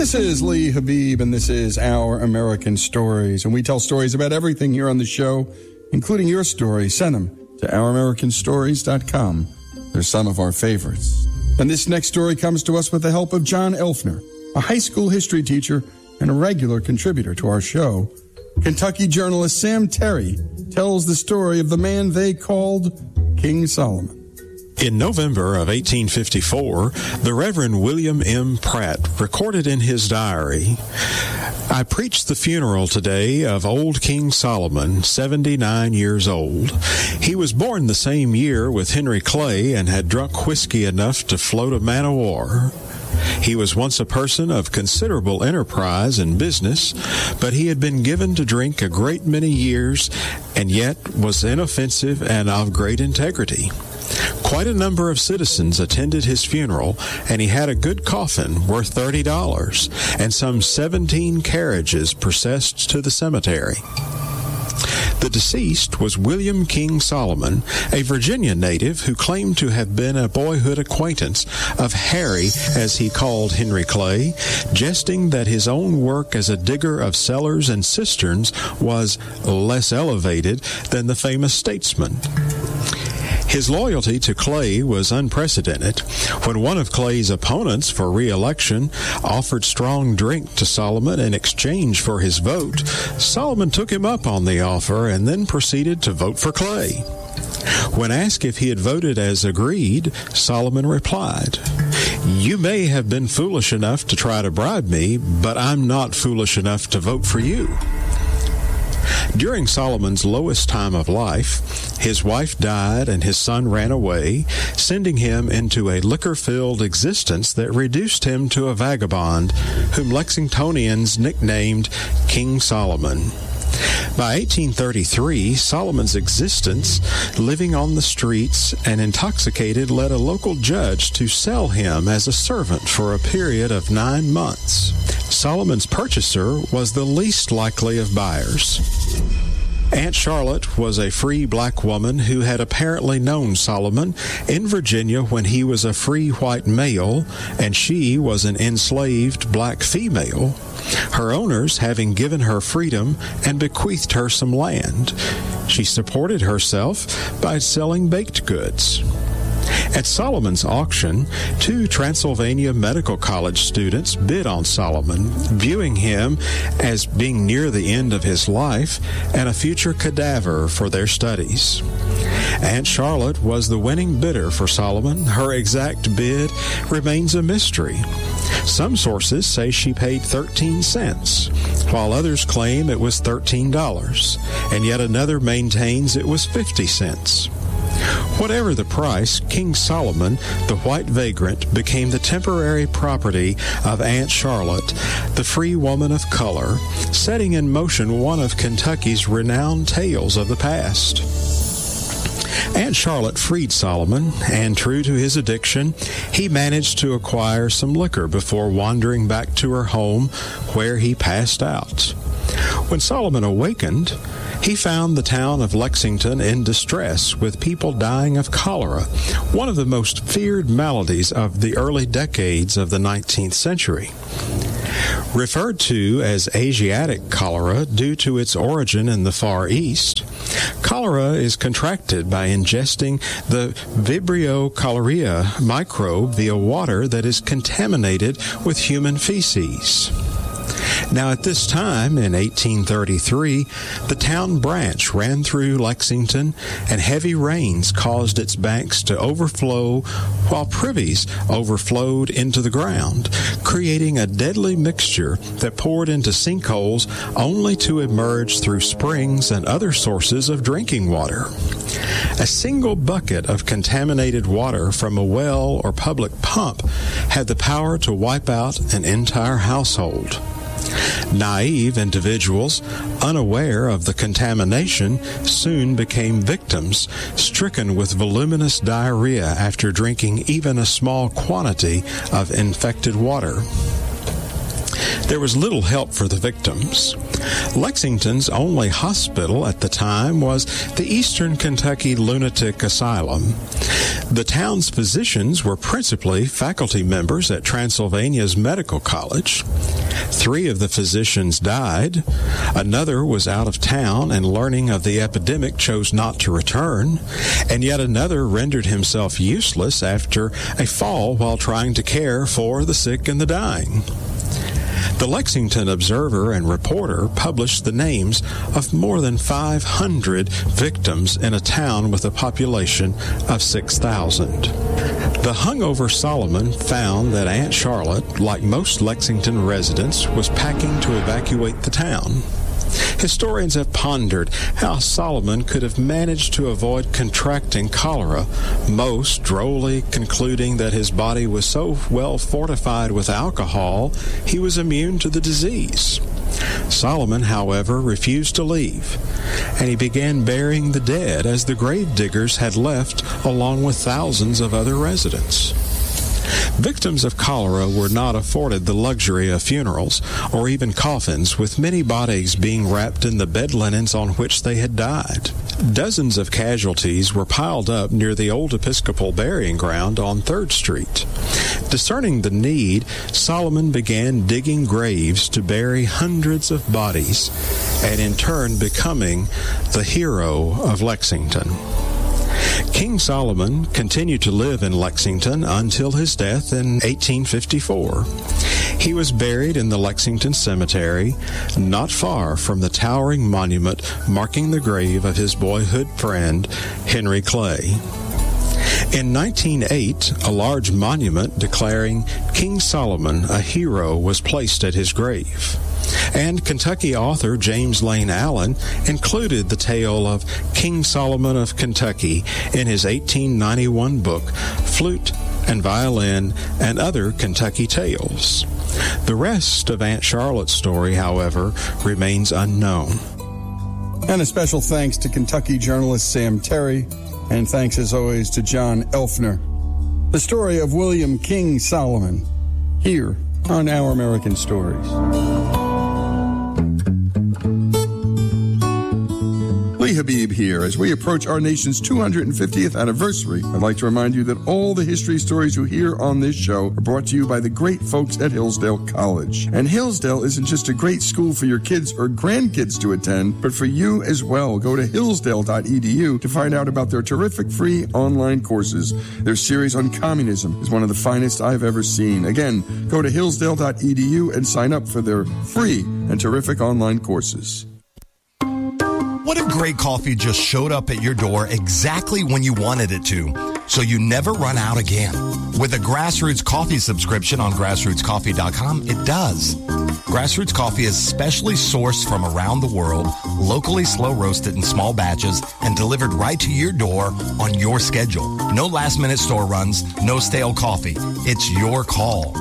This is Lee Habib, and this is Our American Stories. And we tell stories about everything here on the show, including your story. Send them to ouramericanstories.com. They're some of our favorites. And this next story comes to us with the help of John Elfner, a high school history teacher and a regular contributor to our show. Kentucky journalist Sam Terry tells the story of the man they called King Solomon. In November of 1854, the Reverend William M. Pratt recorded in his diary, "I preached the funeral today of old King Solomon, 79 years old. He was born the same year with Henry Clay and had drunk whiskey enough to float a man of war. He was once a person of considerable enterprise and business, but he had been given to drink a great many years and yet was inoffensive and of great integrity. Quite a number of citizens attended his funeral, and he had a good coffin worth $30 and some 17 carriages processed to the cemetery." The deceased was William King Solomon, a Virginia native who claimed to have been a boyhood acquaintance of Harry, as he called Henry Clay, jesting that his own work as a digger of cellars and cisterns was less elevated than the famous statesman. His loyalty to Clay was unprecedented. When one of Clay's opponents for re-election offered strong drink to Solomon in exchange for his vote, Solomon took him up on the offer and then proceeded to vote for Clay. When asked if he had voted as agreed, Solomon replied, "You may have been foolish enough to try to bribe me, but I'm not foolish enough to vote for you." During Solomon's lowest time of life, his wife died and his son ran away, sending him into a liquor-filled existence that reduced him to a vagabond, whom Lexingtonians nicknamed King Solomon. By 1833, Solomon's existence, living on the streets and intoxicated, led a local judge to sell him as a servant for a period of 9 months. Solomon's purchaser was the least likely of buyers. Aunt Charlotte was a free black woman who had apparently known Solomon in Virginia when he was a free white male and she was an enslaved black female, her owners having given her freedom and bequeathed her some land. She supported herself by selling baked goods. At Solomon's auction, 2 Transylvania Medical College students bid on Solomon, viewing him as being near the end of his life and a future cadaver for their studies. Aunt Charlotte was the winning bidder for Solomon. Her exact bid remains a mystery. Some sources say she paid 13 cents, while others claim it was $13, and yet another maintains it was 50 cents. Whatever the price, King Solomon, the white vagrant, became the temporary property of Aunt Charlotte, the free woman of color, setting in motion one of Kentucky's renowned tales of the past. Aunt Charlotte freed Solomon, and true to his addiction, he managed to acquire some liquor before wandering back to her home, where he passed out. When Solomon awakened, he found the town of Lexington in distress, with people dying of cholera, one of the most feared maladies of the early decades of the 19th century. Referred to as Asiatic cholera due to its origin in the Far East, cholera is contracted by ingesting the Vibrio cholerae microbe via water that is contaminated with human feces. Now, at this time, in 1833, the town branch ran through Lexington, and heavy rains caused its banks to overflow, while privies overflowed into the ground, creating a deadly mixture that poured into sinkholes only to emerge through springs and other sources of drinking water. A single bucket of contaminated water from a well or public pump had the power to wipe out an entire household. Naive individuals, unaware of the contamination, soon became victims, stricken with voluminous diarrhea after drinking even a small quantity of infected water. There was little help for the victims. Lexington's only hospital at the time was the Eastern Kentucky Lunatic Asylum. The town's physicians were principally faculty members at Transylvania's Medical College. 3 of the physicians died. Another was out of town and, learning of the epidemic, chose not to return. And yet another rendered himself useless after a fall while trying to care for the sick and the dying. The Lexington Observer and Reporter published the names of more than 500 victims in a town with a population of 6,000. The hungover Solomon found that Aunt Charlotte, like most Lexington residents, was packing to evacuate the town. Historians have pondered how Solomon could have managed to avoid contracting cholera, most drolly concluding that his body was so well fortified with alcohol he was immune to the disease. Solomon, however, refused to leave, and he began burying the dead as the grave diggers had left, along with thousands of other residents. Victims of cholera were not afforded the luxury of funerals or even coffins, with many bodies being wrapped in the bed linens on which they had died. Dozens of casualties were piled up near the old Episcopal burying ground on 3rd Street. Discerning the need, Solomon began digging graves to bury hundreds of bodies, and in turn becoming the hero of Lexington. King Solomon continued to live in Lexington until his death in 1854. He was buried in the Lexington Cemetery, not far from the towering monument marking the grave of his boyhood friend, Henry Clay. In 1908, a large monument declaring King Solomon a hero was placed at his grave. And Kentucky author James Lane Allen included the tale of King Solomon of Kentucky in his 1891 book, Flute and Violin and Other Kentucky Tales. The rest of Aunt Charlotte's story, however, remains unknown. And a special thanks to Kentucky journalist Sam Terry, and thanks as always to John Elfner. The story of William King Solomon, here on Our American Stories. Lee Habib here. As we approach our nation's 250th anniversary, I'd like to remind you that all the history stories you hear on this show are brought to you by the great folks at Hillsdale College. And Hillsdale isn't just a great school for your kids or grandkids to attend, but for you as well. Go to hillsdale.edu to find out about their terrific free online courses. Their series on communism is one of the finest I've ever seen. Again, go to hillsdale.edu and sign up for their free and terrific online courses. What if great coffee just showed up at your door exactly when you wanted it to, so you never run out again? With a Grassroots Coffee subscription on grassrootscoffee.com, it does. Grassroots Coffee is specially sourced from around the world, locally slow roasted in small batches, and delivered right to your door on your schedule. No last-minute store runs, no stale coffee. It's your call.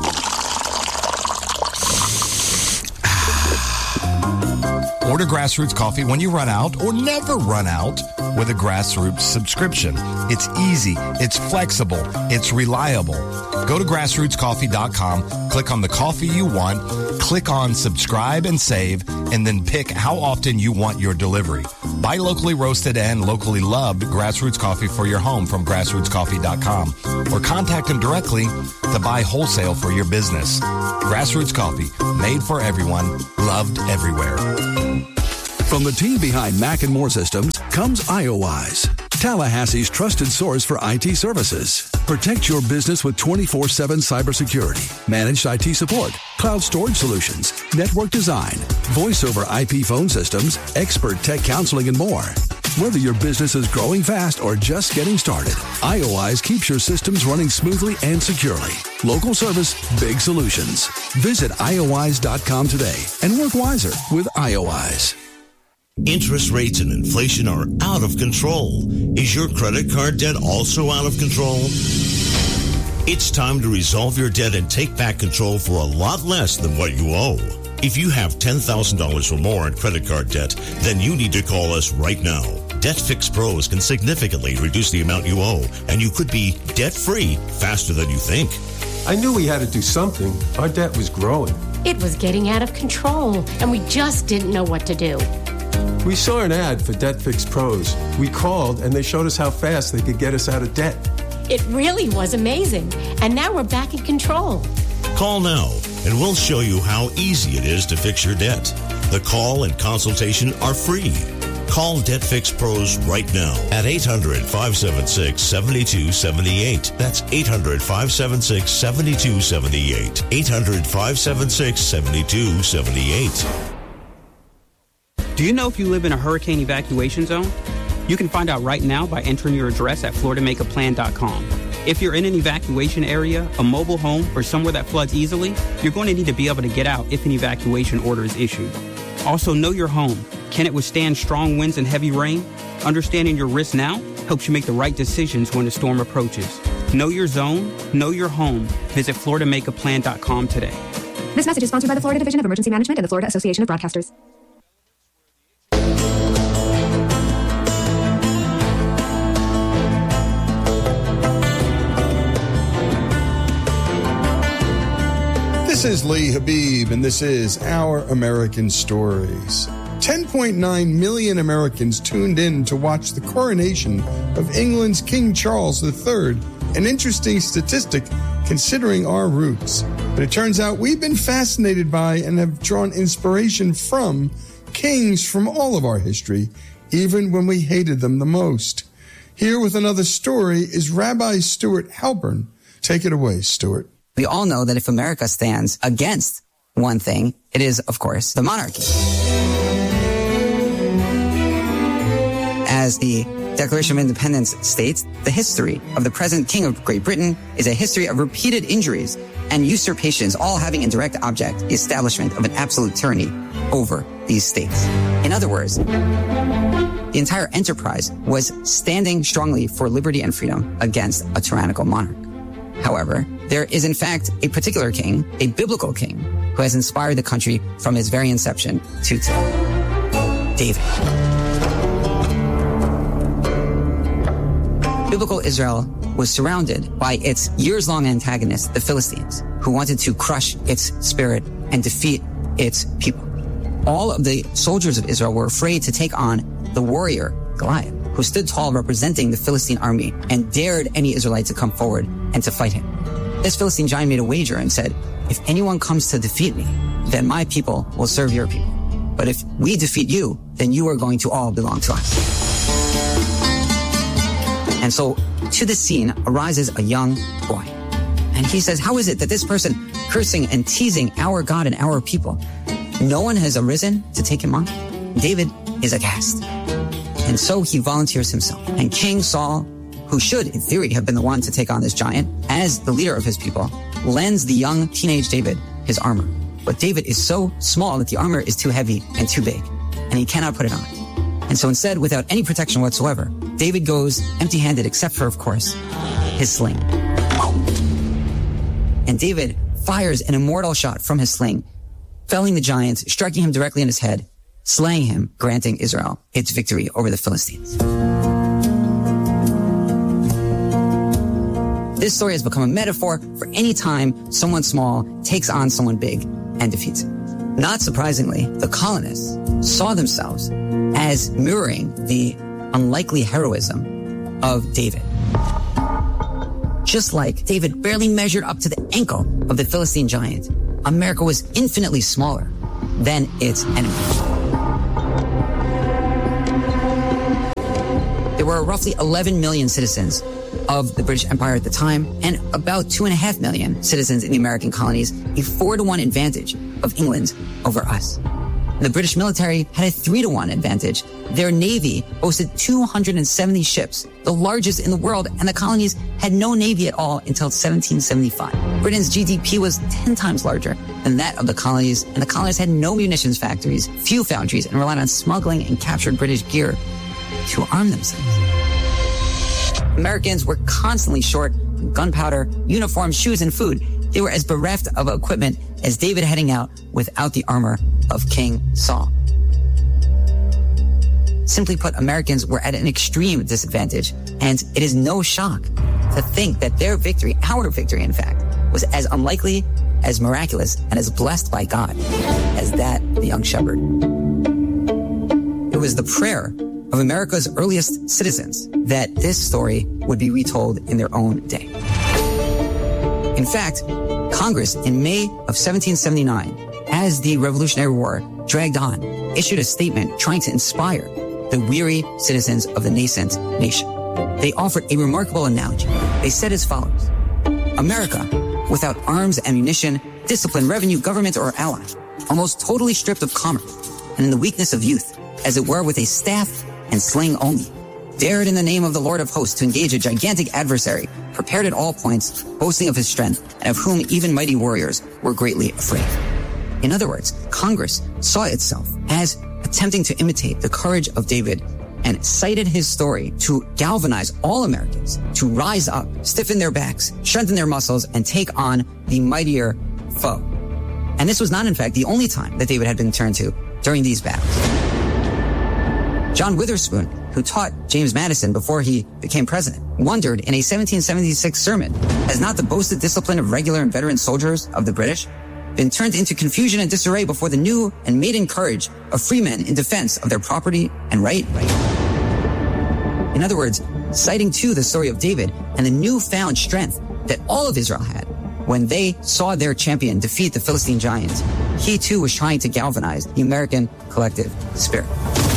Order Grassroots Coffee when you run out or never run out with a Grassroots subscription. It's easy, it's flexible, it's reliable. Go to grassrootscoffee.com, click on the coffee you want, click on subscribe and save, and then pick how often you want your delivery. Buy locally roasted and locally loved Grassroots Coffee for your home from grassrootscoffee.com, or contact them directly to buy wholesale for your business. Grassroots Coffee, made for everyone, loved everywhere. From the team behind Mac and More Systems comes IOWise, Tallahassee's trusted source for IT services. Protect your business with 24/7 cybersecurity, managed IT support, cloud storage solutions, network design, voice over IP phone systems, expert tech counseling, and more. Whether your business is growing fast or just getting started, IOWise keeps your systems running smoothly and securely. Local service, big solutions. Visit iowise.com today and work wiser with IOWise. Interest rates and inflation are out of control. Is your credit card debt also out of control? It's time to resolve your debt and take back control for a lot less than what you owe. If you have $10,000 or more in credit card debt, then you need to call us right now. Debt Fix Pros can significantly reduce the amount you owe, and you could be debt-free faster than you think. I knew we had to do something. Our debt was growing. It was getting out of control, and we just didn't know what to do. We saw an ad for Debt Fix Pros. We called, and they showed us how fast they could get us out of debt. It really was amazing, and now we're back in control. Call now, and we'll show you how easy it is to fix your debt. The call and consultation are free. Call Debt Fix Pros right now at 800-576-7278. That's 800-576-7278. 800-576-7278. Do you know if you live in a hurricane evacuation zone? You can find out right now by entering your address at FloridaMakeAPlan.com. If you're in an evacuation area, a mobile home, or somewhere that floods easily, you're going to need to be able to get out if an evacuation order is issued. Also, know your home. Can it withstand strong winds and heavy rain? Understanding your risk now helps you make the right decisions when the storm approaches. Know your zone, know your home. Visit FloridaMakeAPlan.com today. This message is sponsored by the Florida Division of Emergency Management and the Florida Association of Broadcasters. This is Lee Habib, and this is Our American Stories. 10.9 million Americans tuned in to watch the coronation of England's King Charles III, an interesting statistic considering our roots. But it turns out we've been fascinated by and have drawn inspiration from kings from all of our history, even when we hated them the most. Here with another story is Rabbi Stuart Halpern. Take it away, Stuart. We all know that if America stands against one thing, it is, of course, the monarchy. As the Declaration of Independence states, the history of the present King of Great Britain is a history of repeated injuries and usurpations, all having in direct object the establishment of an absolute tyranny over these states. In other words, the entire enterprise was standing strongly for liberty and freedom against a tyrannical monarch. However, there is in fact a particular king, a biblical king, who has inspired the country from its very inception to today. David. Biblical Israel was surrounded by its years-long antagonists, the Philistines, who wanted to crush its spirit and defeat its people. All of the soldiers of Israel were afraid to take on the warrior Goliath, who stood tall representing the Philistine army and dared any Israelite to come forward and to fight him. This Philistine giant made a wager and said, if anyone comes to defeat me, then my people will serve your people. But if we defeat you, then you are going to all belong to us. And so to the scene arises a young boy. And he says, how is it that this person cursing and teasing our God and our people, no one has arisen to take him on? David is aghast. And so he volunteers himself. And King Saul, who should, in theory, have been the one to take on this giant, as the leader of his people, lends the young teenage David his armor. But David is so small that the armor is too heavy and too big, and he cannot put it on. And so instead, without any protection whatsoever, David goes empty-handed, except for, of course, his sling. And David fires an immortal shot from his sling, felling the giant, striking him directly in his head, slaying him, granting Israel its victory over the Philistines. This story has become a metaphor for any time someone small takes on someone big and defeats him. Not surprisingly, the colonists saw themselves as mirroring the unlikely heroism of David. Just like David barely measured up to the ankle of the Philistine giant, America was infinitely smaller than its enemies. There were roughly 11 million citizens of the British Empire at the time, and about 2.5 million citizens in the American colonies, a 4-to-1 advantage of England over us. The British military had a 3-to-1 advantage. Their navy boasted 270 ships, the largest in the world, and the colonies had no navy at all until 1775. Britain's GDP was 10 times larger than that of the colonies, and the colonies had no munitions factories, few foundries, and relied on smuggling and captured British gear to arm themselves. Americans were constantly short on gunpowder, uniforms, shoes, and food. They were as bereft of equipment as David heading out without the armor of King Saul. Simply put, Americans were at an extreme disadvantage, and it is no shock to think that their victory, our victory in fact, was as unlikely, as miraculous, and as blessed by God as that of the young shepherd. It was the prayer of America's earliest citizens that this story would be retold in their own day. In fact, Congress in May of 1779, as the Revolutionary War dragged on, issued a statement trying to inspire the weary citizens of the nascent nation. They offered a remarkable analogy. They said as follows: America, without arms, ammunition, discipline, revenue, government, or ally, almost totally stripped of commerce, and in the weakness of youth, as it were with a staff and sling only, dared in the name of the Lord of hosts to engage a gigantic adversary, prepared at all points, boasting of his strength, and of whom even mighty warriors were greatly afraid. In other words, Congress saw itself as attempting to imitate the courage of David and cited his story to galvanize all Americans to rise up, stiffen their backs, strengthen their muscles, and take on the mightier foe. And this was not, in fact, the only time that David had been turned to during these battles. John Witherspoon, who taught James Madison before he became president, wondered in a 1776 sermon, has not the boasted discipline of regular and veteran soldiers of the British been turned into confusion and disarray before the new and maiden courage of freemen in defense of their property and right? In other words, citing too the story of David and the newfound strength that all of Israel had when they saw their champion defeat the Philistine giants, he too was trying to galvanize the American collective spirit.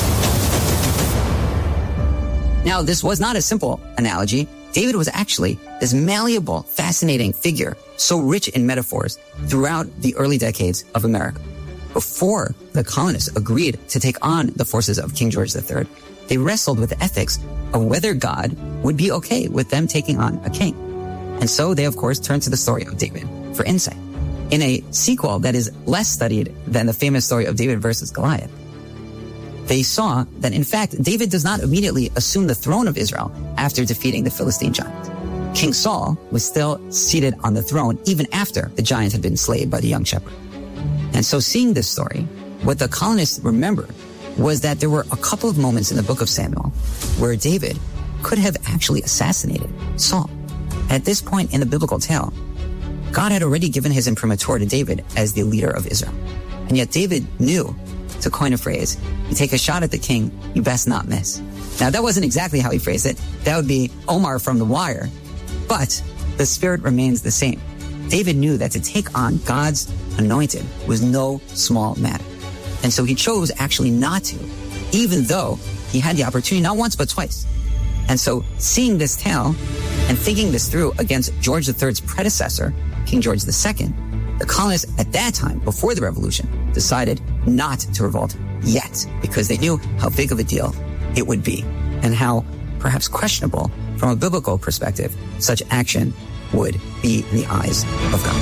Now, this was not a simple analogy. David was actually this malleable, fascinating figure, so rich in metaphors throughout the early decades of America. Before the colonists agreed to take on the forces of King George III, they wrestled with the ethics of whether God would be okay with them taking on a king. And so they, of course, turned to the story of David for insight. In a sequel that is less studied than the famous story of David versus Goliath, they saw that, in fact, David does not immediately assume the throne of Israel after defeating the Philistine giant. King Saul was still seated on the throne even after the giant had been slain by the young shepherd. And so seeing this story, what the colonists remembered was that there were a couple of moments in the book of Samuel where David could have actually assassinated Saul. At this point in the biblical tale, God had already given his imprimatur to David as the leader of Israel. And yet David knew, to coin a phrase, you take a shot at the king, you best not miss. Now, that wasn't exactly how he phrased it. That would be Omar from The Wire. But the spirit remains the same. David knew that to take on God's anointed was no small matter. And so he chose actually not to, even though he had the opportunity not once but twice. And so seeing this tale and thinking this through against George III's predecessor, King George II, the colonists at that time, before the revolution, decided not to revolt yet because they knew how big of a deal it would be and how perhaps questionable from a biblical perspective such action would be in the eyes of God.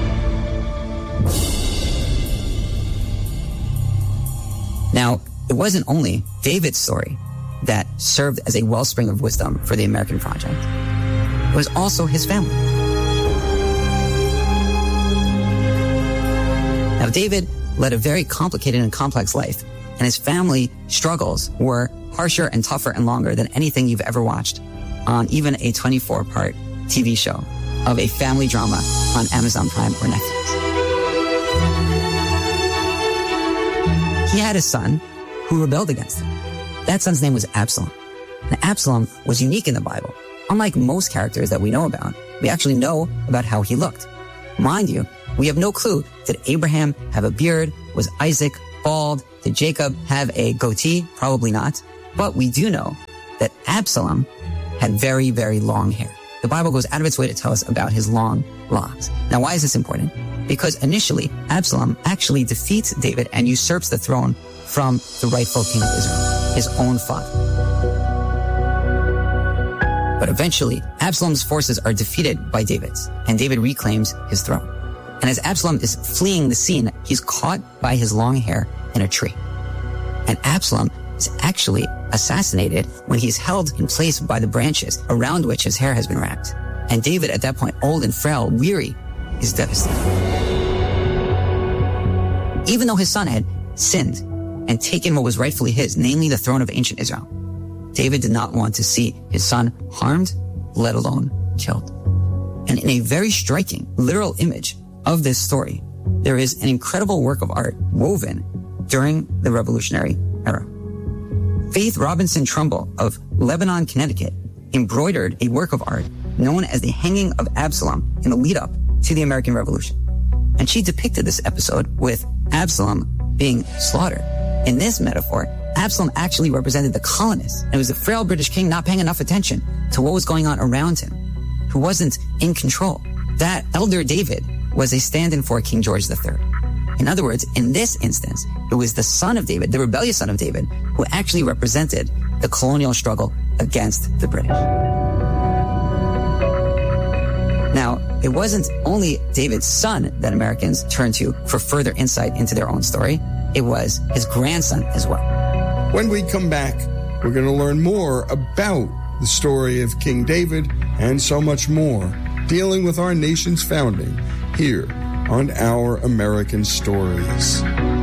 Now, it wasn't only David's story that served as a wellspring of wisdom for the American project. It was also his family. Now, David led a very complicated and complex life, and his family struggles were harsher and tougher and longer than anything you've ever watched on even a 24-part TV show of a family drama on Amazon Prime or Netflix. He had a son who rebelled against him. That son's name was Absalom. And Absalom was unique in the Bible. Unlike most characters that we know about, we actually know about how he looked. Mind you, we have no clue. Did Abraham have a beard? Was Isaac bald? Did Jacob have a goatee? Probably not. But we do know that Absalom had very, very long hair. The Bible goes out of its way to tell us about his long locks. Now, why is this important? Because initially, Absalom actually defeats David and usurps the throne from the rightful king of Israel, his own father. But eventually, Absalom's forces are defeated by David's, and David reclaims his throne. And as Absalom is fleeing the scene, he's caught by his long hair in a tree. And Absalom is actually assassinated when he's held in place by the branches around which his hair has been wrapped. And David, at that point, old and frail, weary, is devastated. Even though his son had sinned and taken what was rightfully his, namely the throne of ancient Israel, David did not want to see his son harmed, let alone killed. And in a very striking, literal image of this story, there is an incredible work of art woven during the Revolutionary era. Faith Robinson Trumbull of Lebanon, Connecticut, embroidered a work of art known as the Hanging of Absalom in the lead up to the American Revolution. And she depicted this episode with Absalom being slaughtered. In this metaphor, Absalom actually represented the colonists. It was the frail British king not paying enough attention to what was going on around him, who wasn't in control. That elder David was a stand-in for King George III. In other words, in this instance, it was the son of David, the rebellious son of David, who actually represented the colonial struggle against the British. Now, it wasn't only David's son that Americans turned to for further insight into their own story. It was his grandson as well. When we come back, we're going to learn more about the story of King David and so much more, dealing with our nation's founding here on Our American Stories.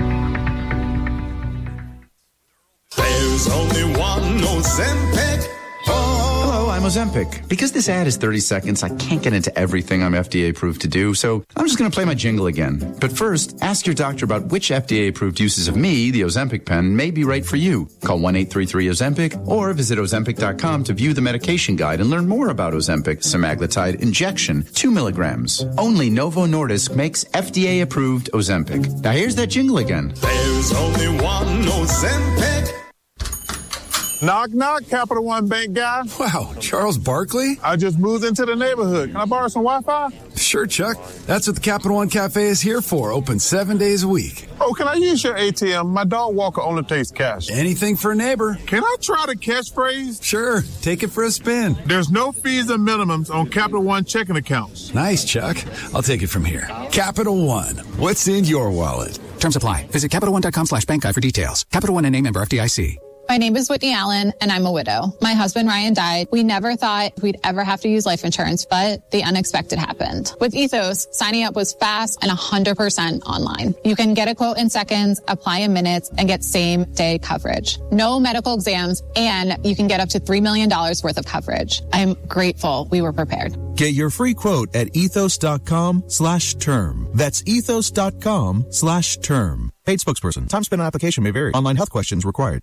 There's only one Ozempic. Hello, I'm Ozempic. Because this ad is 30 seconds, I can't get into everything I'm FDA approved to do, so I'm just going to play my jingle again. But first, ask your doctor about which FDA approved uses of me, the Ozempic pen, may be right for you. Call 1-833-OZEMPIC or visit Ozempic.com to view the medication guide and learn more about Ozempic semaglutide injection, 2 milligrams. Only Novo Nordisk makes FDA approved Ozempic. Now here's that jingle again. There's only one Ozempic. Knock, knock, Capital One Bank guy. Wow, Charles Barkley? I just moved into the neighborhood. Can I borrow some Wi-Fi? Sure, Chuck. That's what the Capital One Cafe is here for. Open 7 days a week. Oh, can I use your ATM? My dog walker only takes cash. Anything for a neighbor. Can I try the catchphrase? Sure. Take it for a spin. There's no fees and minimums on Capital One checking accounts. Nice, Chuck. I'll take it from here. Capital One. What's in your wallet? Terms apply. Visit CapitalOne.com/bank guide for details. Capital One and name member FDIC. My name is Whitney Allen, and I'm a widow. My husband, Ryan, died. We never thought we'd ever have to use life insurance, but the unexpected happened. With Ethos, signing up was fast and 100% online. You can get a quote in seconds, apply in minutes, and get same-day coverage. No medical exams, and you can get up to $3 million worth of coverage. I'm grateful we were prepared. Get your free quote at ethos.com/term. That's ethos.com/term. Paid spokesperson. Time spent on application may vary. Online health questions required.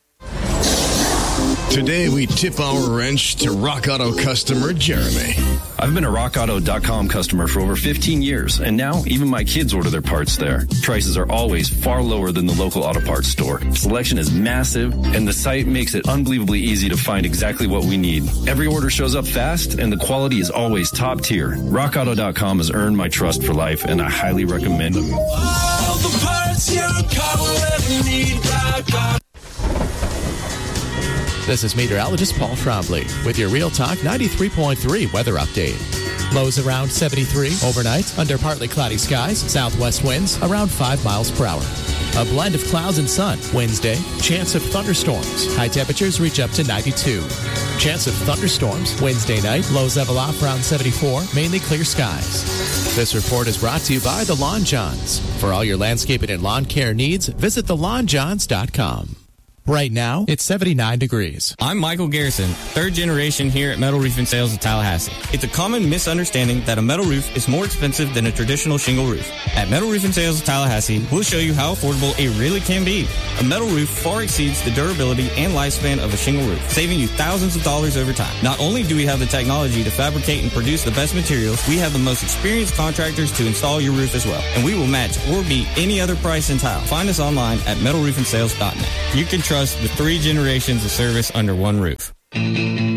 Today, we tip our wrench to Rock Auto customer Jeremy. I've been a RockAuto.com customer for over 15 years, and now even my kids order their parts there. Prices are always far lower than the local auto parts store. Selection is massive, and the site makes it unbelievably easy to find exactly what we need. Every order shows up fast, and the quality is always top tier. RockAuto.com has earned my trust for life, and I highly recommend them. All the parts your car will ever need, Rock Auto. This is meteorologist Paul Trombley with your Real Talk 93.3 weather update. Lows around 73 overnight under partly cloudy skies, southwest winds around 5 miles per hour. A blend of clouds and sun. Wednesday, chance of thunderstorms. High temperatures reach up to 92. Chance of thunderstorms Wednesday night. Lows level off around 74, mainly clear skies. This report is brought to you by The Lawn Johns. For all your landscaping and lawn care needs, visit thelawnjohns.com. Right now, it's 79 degrees. I'm Michael Garrison, third generation here at Metal Roofing Sales of Tallahassee. It's a common misunderstanding that a metal roof is more expensive than a traditional shingle roof. At Metal Roofing Sales of Tallahassee, we'll show you how affordable it really can be. A metal roof far exceeds the durability and lifespan of a shingle roof, saving you thousands of dollars over time. Not only do we have the technology to fabricate and produce the best materials, we have the most experienced contractors to install your roof as well. And we will match or beat any other price in tile. Find us online at metalroofingsales.net. You can trust the 3 generations of service under one roof.